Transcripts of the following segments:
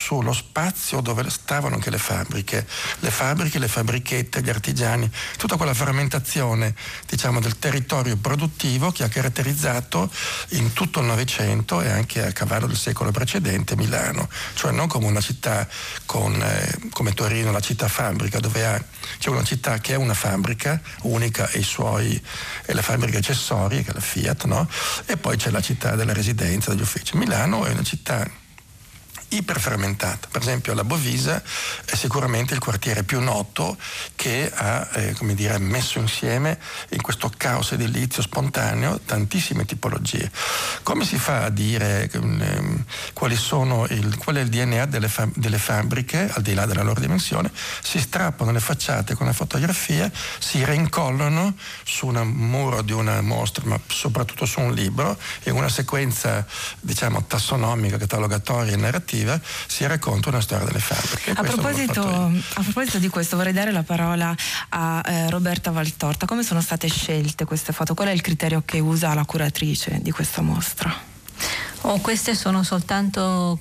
sullo spazio dove stavano anche le fabbriche, le fabbrichette, gli artigiani, tutta quella frammentazione, diciamo, del territorio produttivo che ha caratterizzato in tutto il Novecento e anche a cavallo del secolo precedente Milano, cioè non come una città come Torino, la città fabbrica, dove c'è una città che è una fabbrica unica e le fabbriche accessorie, che è la Fiat, no? E poi c'è la città della residenza, degli uffici. Milano è una città iperfermentata. Per esempio la Bovisa è sicuramente il quartiere più noto che ha messo insieme in questo caos edilizio spontaneo tantissime tipologie. Come si fa a dire qual è il DNA delle fabbriche, al di là della loro dimensione? Si strappano le facciate con la fotografia, si reincollano su un muro di una mostra, ma soprattutto su un libro, in una sequenza, diciamo, tassonomica, catalogatoria e narrativa si racconta una storia delle fabbriche. A proposito di questo, vorrei dare la parola a Roberta Valtorta. Come sono state scelte queste foto? Qual è il criterio che usa la curatrice di questa mostra? Queste sono soltanto,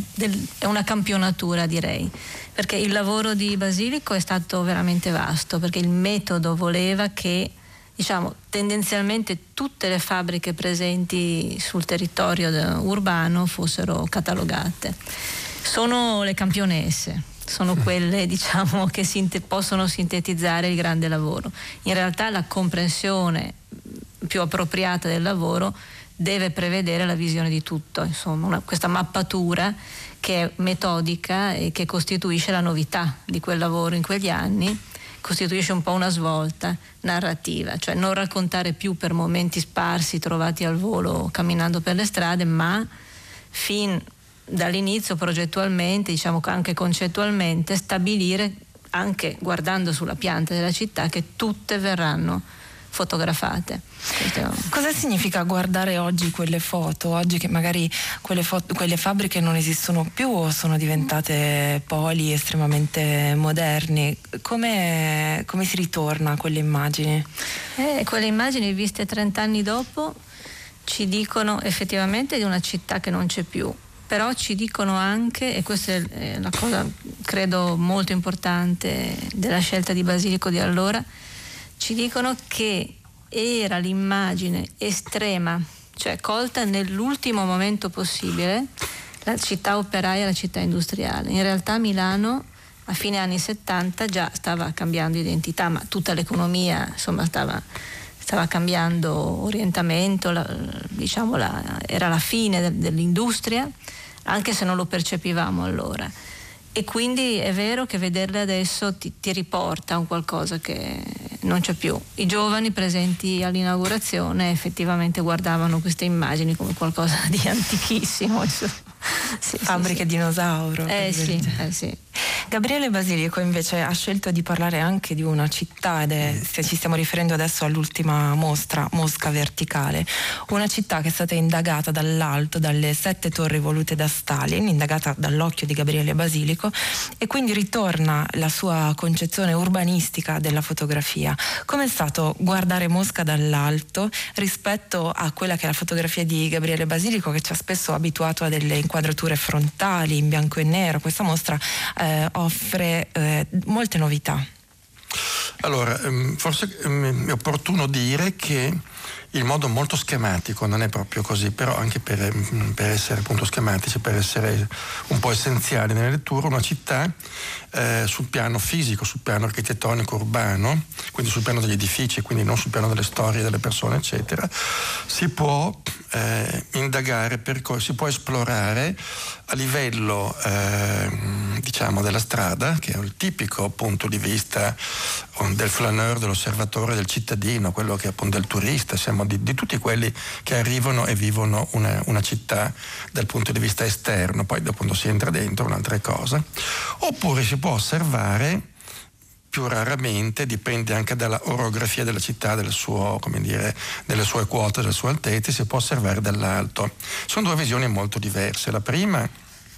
è una campionatura, direi, perché il lavoro di Basilico è stato veramente vasto, perché il metodo voleva che, diciamo, tendenzialmente tutte le fabbriche presenti sul territorio urbano fossero catalogate. Sono le campionesse, sono quelle, diciamo, che possono sintetizzare il grande lavoro. In realtà la comprensione più appropriata del lavoro deve prevedere la visione di tutto, insomma, questa mappatura che è metodica e che costituisce la novità di quel lavoro in quegli anni. Costituisce un po' una svolta narrativa, cioè non raccontare più per momenti sparsi trovati al volo camminando per le strade, ma fin dall'inizio progettualmente, diciamo anche concettualmente, stabilire, anche guardando sulla pianta della città, che tutte verranno fotografate. Cosa significa guardare oggi quelle foto? Oggi che magari quelle fabbriche non esistono più o sono diventate poli estremamente moderni, come si ritorna a quelle immagini? Quelle immagini viste 30 anni dopo ci dicono effettivamente di una città che non c'è più, però ci dicono anche, e questa è la cosa credo molto importante della scelta di Basilico di allora, ci dicono che era l'immagine estrema, cioè colta nell'ultimo momento possibile, la città operaia e la città industriale. In realtà Milano a fine anni 70 già stava cambiando identità, ma tutta l'economia, insomma, stava cambiando orientamento, era la fine dell'industria, anche se non lo percepivamo allora. E quindi è vero che vederle adesso ti riporta a un qualcosa che non c'è più. I giovani presenti all'inaugurazione effettivamente guardavano queste immagini come qualcosa di antichissimo. Fabbriche dinosauro. Sì. Gabriele Basilico invece ha scelto di parlare anche di una città, ci stiamo riferendo adesso all'ultima mostra, Mosca Verticale, una città che è stata indagata dall'alto, dalle 7 torri volute da Stalin, indagata dall'occhio di Gabriele Basilico, e quindi ritorna la sua concezione urbanistica della fotografia. Com'è stato guardare Mosca dall'alto rispetto a quella che è la fotografia di Gabriele Basilico, che ci ha spesso abituato a delle inquadrature frontali in bianco e nero? Questa mostra offre molte novità. Allora, forse è opportuno dire che il modo molto schematico non è proprio così, però anche per essere appunto schematici, per essere un po' essenziali nelle letture, una città sul piano fisico, sul piano architettonico urbano, quindi sul piano degli edifici, quindi non sul piano delle storie delle persone eccetera, si può indagare, si può esplorare a livello diciamo della strada, che è il tipico punto di vista del flaneur, dell'osservatore, del cittadino, quello che è appunto del turista, siamo di tutti quelli che arrivano e vivono una città dal punto di vista esterno, poi appunto si entra dentro un'altra cosa. Oppure si può osservare più raramente, dipende anche dalla orografia della città, delle sue quote, delle sue altezze, si può osservare dall'alto. Sono due visioni molto diverse. La prima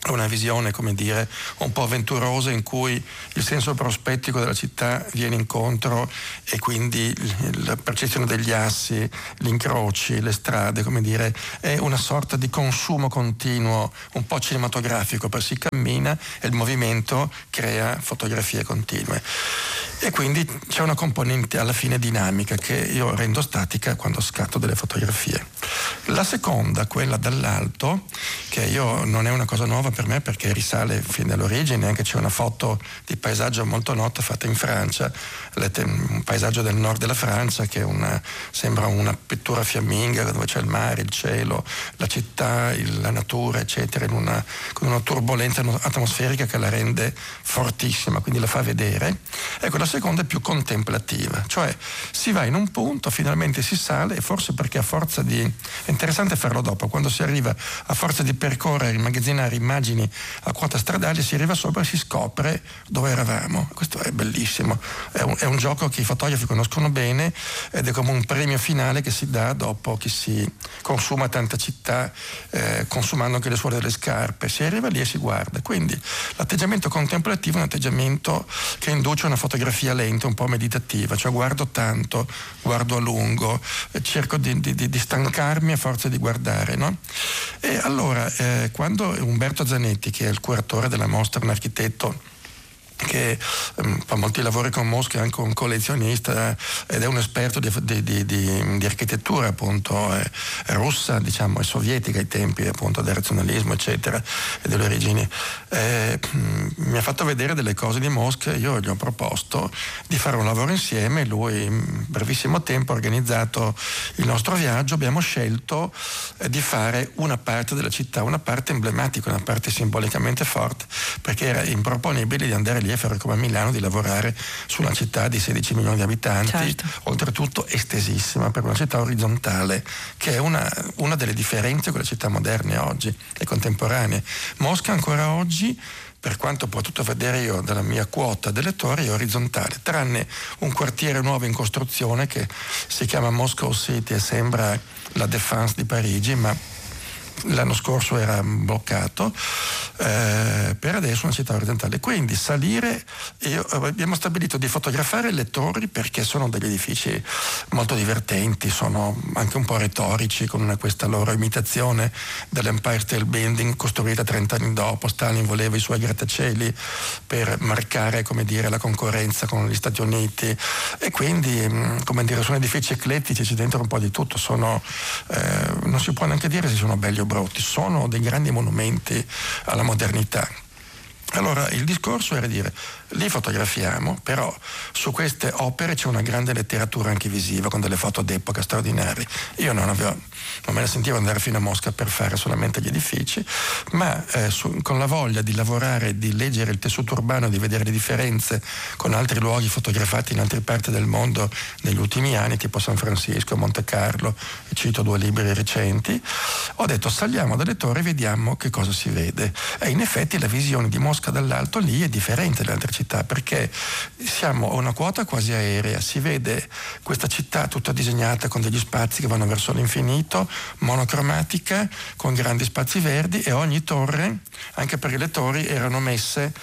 una visione, come dire, un po' avventurosa, in cui il senso prospettico della città viene incontro e quindi la percezione degli assi, gli incroci, le strade, come dire, è una sorta di consumo continuo, un po' cinematografico, per si cammina e il movimento crea fotografie continue. E quindi c'è una componente alla fine dinamica che io rendo statica quando scatto delle fotografie. La seconda, quella dall'alto, che io non è una cosa nuova per me perché risale fin dall'origine, anche c'è una foto di paesaggio molto nota fatta in Francia, un paesaggio del nord della Francia che sembra una pittura fiamminga dove c'è il mare, il cielo, la città, la natura, eccetera, con una turbolenza atmosferica che la rende fortissima, quindi la fa vedere. Ecco, la seconda è più contemplativa, cioè si va in un punto, finalmente si sale e forse perché a forza di... è interessante farlo dopo, quando si arriva a forza di percorrere, immagazzinare immagini a quota stradale, si arriva sopra e si scopre dove eravamo. Questo è bellissimo, è un gioco che i fotografi conoscono bene ed è come un premio finale che si dà dopo che si consuma tanta città, consumando anche le suole delle scarpe. Si arriva lì e si guarda, quindi l'atteggiamento contemplativo è un atteggiamento che induce una fotografia lenta, un po' meditativa, cioè guardo tanto, guardo a lungo, cerco di stancarmi a forza di guardare, no? E allora quando Umberto Zanetti, che è il curatore della mostra, un architetto che fa molti lavori con Mosca, è anche un collezionista ed è un esperto di architettura, appunto, russa, diciamo, e sovietica ai tempi, appunto, del razionalismo, eccetera, e delle origini. Mi ha fatto vedere delle cose di Mosca, io gli ho proposto di fare un lavoro insieme, lui in brevissimo tempo ha organizzato il nostro viaggio, abbiamo scelto di fare una parte della città, una parte emblematica, una parte simbolicamente forte, perché era improponibile di andare lì a fare come a Milano, di lavorare su una città di 16 milioni di abitanti, certo, oltretutto estesissima, per una città orizzontale, che è una delle differenze con le città moderne oggi e contemporanee. Mosca ancora oggi, per quanto ho potuto vedere io dalla mia quota delle torri, è orizzontale, tranne un quartiere nuovo in costruzione che si chiama Moscow City e sembra la Défense di Parigi, ma l'anno scorso era bloccato, per adesso è una città orizzontale. Quindi salire, abbiamo stabilito di fotografare le torri perché sono degli edifici molto divertenti, sono anche un po' retorici, con questa loro imitazione dell'Empire State Building costruita 30 anni dopo. Stalin voleva i suoi grattacieli per marcare, come dire, la concorrenza con gli Stati Uniti, e quindi, come dire, sono edifici eclettici, c'è dentro un po' di tutto, non si può neanche dire se sono belli o brutti, sono dei grandi monumenti alla modernità. Allora il discorso era dire, li fotografiamo, però su queste opere c'è una grande letteratura anche visiva, con delle foto d'epoca straordinarie. Io non me ne sentivo andare fino a Mosca per fare solamente gli edifici, ma con la voglia di lavorare, di leggere il tessuto urbano, di vedere le differenze con altri luoghi fotografati in altre parti del mondo negli ultimi anni, tipo San Francisco, Monte Carlo, e cito 2 libri recenti, ho detto saliamo dalle torri e vediamo che cosa si vede. E in effetti la visione di Mosca dall'alto lì è differente dalle altre città, perché siamo a una quota quasi aerea, si vede questa città tutta disegnata con degli spazi che vanno verso l'infinito, monocromatica, con grandi spazi verdi, e ogni torre, anche perché le torri erano messe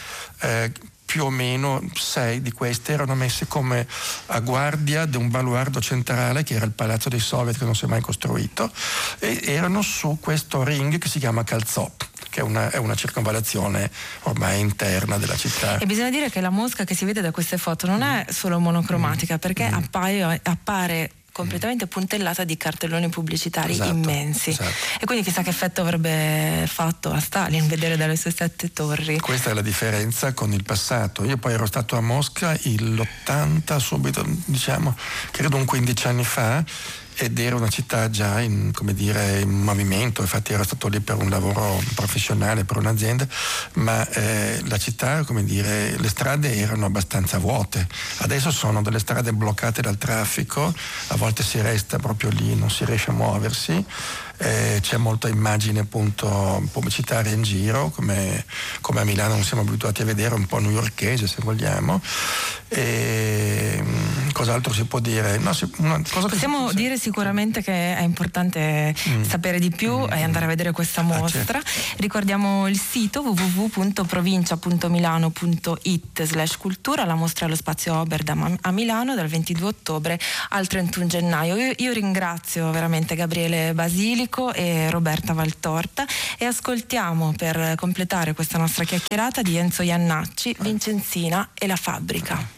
più o meno 6 di queste erano messe come a guardia di un baluardo centrale che era il palazzo dei soviet, che non si è mai costruito, e erano su questo ring che si chiama Kalzop, che è una circonvallazione ormai interna della città. E bisogna dire che la Mosca che si vede da queste foto non è solo monocromatica, perché appare completamente puntellata di cartelloni pubblicitari immensi. Esatto. E quindi chissà che effetto avrebbe fatto a Stalin vedere dalle sue 7 torri. Questa è la differenza con il passato. Io poi ero stato a Mosca l'80, subito, diciamo, credo un 15 anni fa, ed era una città già in movimento. Infatti ero stato lì per un lavoro professionale per un'azienda, ma la città, le strade erano abbastanza vuote. Adesso sono delle strade bloccate dal traffico, a volte si resta proprio lì, non si riesce a muoversi, c'è molta immagine appunto pubblicitaria in giro, come a Milano non siamo abituati a vedere, un po' newyorkese se vogliamo. E cos'altro si può dire? No, possiamo dire sicuramente che è importante sapere di più e andare a vedere questa mostra. Certo. Ricordiamo il sito www.provincia.milano.it/cultura. La mostra allo Spazio Oberdam a Milano dal 22 ottobre al 31 gennaio. Io ringrazio veramente Gabriele Basilico e Roberta Valtorta e ascoltiamo per completare questa nostra chiacchierata di Enzo Jannacci, Vincenzina e la fabbrica.